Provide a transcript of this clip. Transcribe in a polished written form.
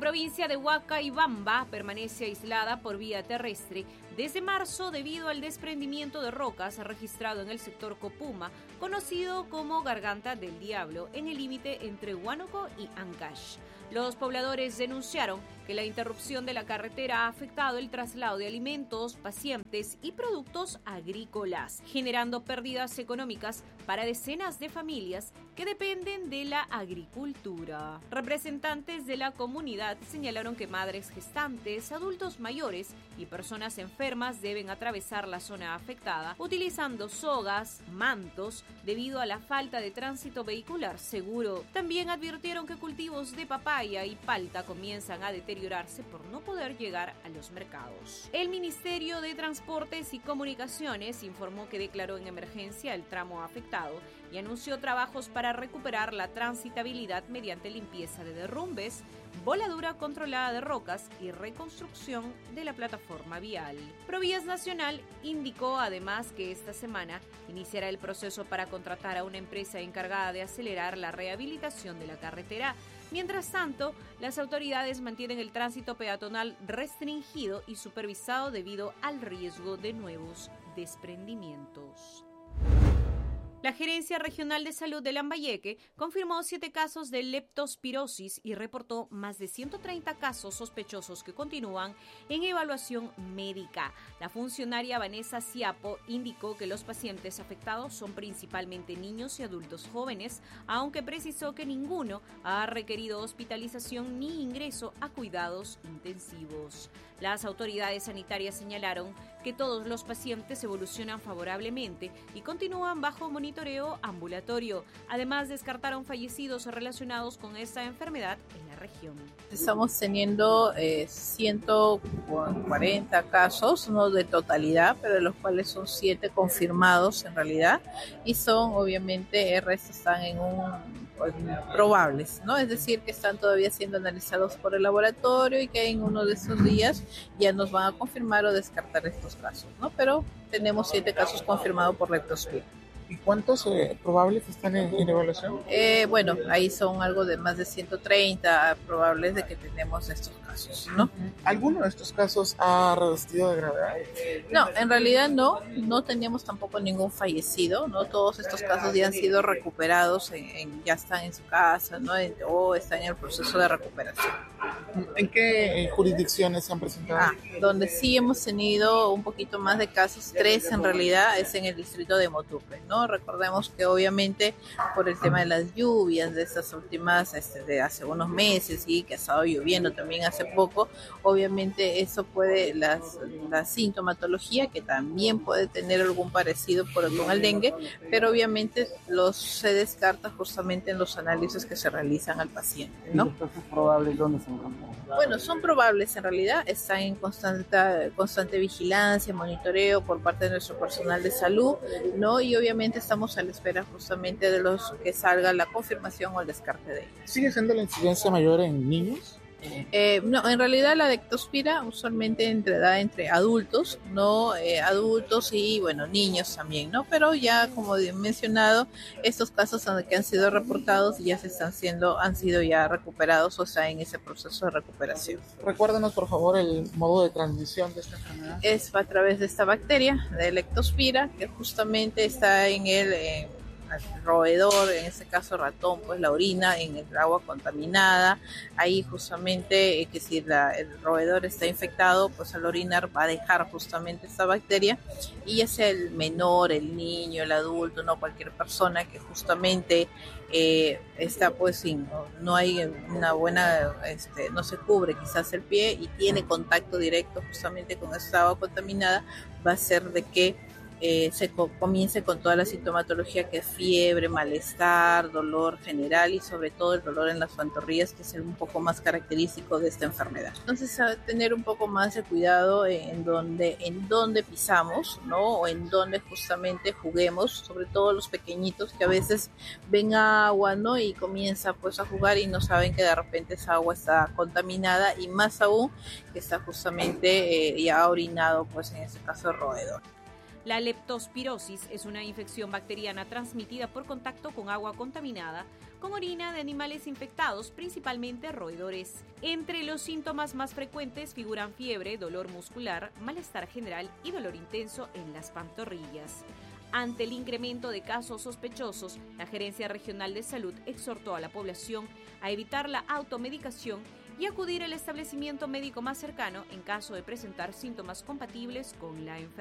provincia de Huancabamba permanece aislada por vía terrestre desde marzo debido al desprendimiento de rocas registrado en el sector Copuma, conocido como Garganta del Diablo, en el límite entre Huánuco y Ancash. Los pobladores denunciaron que la interrupción de la carretera ha afectado el traslado de alimentos, pacientes y productos agrícolas, generando pérdidas económicas para decenas de familias que dependen de la agricultura. Representantes de la comunidad señalaron que madres gestantes, adultos mayores y personas enfermas deben atravesar la zona afectada utilizando sogas, mantos, debido a la falta de tránsito vehicular seguro. También advirtieron que cultivos de papaya y palta comienzan a deteriorarse por no poder llegar a los mercados. El Ministerio de Transportes y Comunicaciones informó que declaró en emergencia el tramo afectado y anunció trabajos para recuperar la transitabilidad mediante limpieza de derrumbes, voladura controlada de rocas y reconstrucción de la plataforma vial. Provías Nacional indicó además que esta semana iniciará el proceso para contratar a una empresa encargada de acelerar la rehabilitación de la carretera. Mientras tanto, las autoridades mantienen el tránsito peatonal restringido y supervisado debido al riesgo de nuevos desprendimientos. La Gerencia Regional de Salud de Lambayeque confirmó 7 casos de leptospirosis y reportó más de 130 casos sospechosos que continúan en evaluación médica. La funcionaria Vanessa Ciapo indicó que los pacientes afectados son principalmente niños y adultos jóvenes, aunque precisó que ninguno ha requerido hospitalización ni ingreso a cuidados intensivos. Las autoridades sanitarias señalaron que todos los pacientes evolucionan favorablemente y continúan bajo monitoreo ambulatorio. Además, descartaron fallecidos relacionados con esta enfermedad en la región. Estamos teniendo 140 casos, no de totalidad, pero de los cuales son 7 confirmados en realidad, y son obviamente, el resto están en probables, ¿no? Es decir, que están todavía siendo analizados por el laboratorio y que en uno de estos días ya nos van a confirmar o descartar estos casos, ¿no? Pero tenemos 7 casos confirmados por leptospira. ¿Y cuántos probables están en evaluación? Bueno, ahí son algo de más de 130 probables de que tenemos estos casos, ¿no? ¿Alguno de estos casos ha resistido de gravedad? No, en realidad no teníamos tampoco ningún fallecido, ¿no? Todos estos casos ya han sido recuperados, ya están en su casa, ¿no? O están en el proceso de recuperación. ¿En qué jurisdicciones se han presentado? Donde sí hemos tenido un poquito más de casos, 3 en realidad, es en el distrito de Motupe, ¿no? Recordemos que obviamente por el tema de las lluvias de estas últimas, de hace unos meses y que ha estado lloviendo también hace poco, obviamente eso puede, la sintomatología que también puede tener algún parecido con el dengue, pero obviamente se descarta justamente en los análisis que se realizan al paciente, ¿no? ¿Y los casos probables dónde se encuentran? Bueno, son probables en realidad, están en constante vigilancia, monitoreo por parte de nuestro personal de salud, ¿no? Y obviamente estamos a la espera justamente de los que salga la confirmación o el descarte de ellos. ¿Sigue siendo la incidencia mayor en niños? No, en realidad la leptospira usualmente da entre adultos, no adultos y bueno, niños también, ¿no? Pero ya como he mencionado, estos casos que han sido reportados ya han sido ya recuperados o están en ese proceso de recuperación. Recuérdanos por favor el modo de transmisión de esta enfermedad. Es a través de esta bacteria de leptospira que justamente está en el roedor, en este caso ratón, pues la orina en el agua contaminada. Ahí justamente que si el roedor está infectado, pues al orinar va a dejar justamente esta bacteria, y ya sea el menor, el niño, el adulto, no cualquier persona que justamente está pues no hay una buena, no se cubre quizás el pie y tiene contacto directo justamente con esta agua contaminada, va a ser de que se comience con toda la sintomatología, que es fiebre, malestar, dolor general y sobre todo el dolor en las pantorrillas, que es un poco más característico de esta enfermedad. Entonces, a tener un poco más de cuidado en donde pisamos, ¿no? O en donde justamente juguemos, sobre todo los pequeñitos que a veces ven agua, ¿no? Y comienza pues a jugar y no saben que de repente esa agua está contaminada, y más aún que está justamente ya orinado, pues en este caso el roedor. La leptospirosis es una infección bacteriana transmitida por contacto con agua contaminada, con orina de animales infectados, principalmente roedores. Entre los síntomas más frecuentes figuran fiebre, dolor muscular, malestar general y dolor intenso en las pantorrillas. Ante el incremento de casos sospechosos, la Gerencia Regional de Salud exhortó a la población a evitar la automedicación y acudir al establecimiento médico más cercano en caso de presentar síntomas compatibles con la enfermedad.